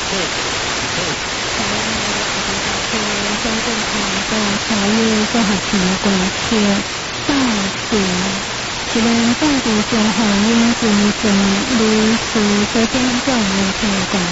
中正堂的茶叶做合成关切大型，一人到底上海因进行类似这种状的推广。